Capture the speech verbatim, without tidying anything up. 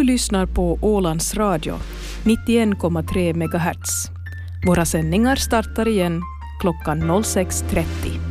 lyssnar på Ålands Radio, nittioen komma tre megahertz. Våra sändningar startar igen klockan noll sex trettio.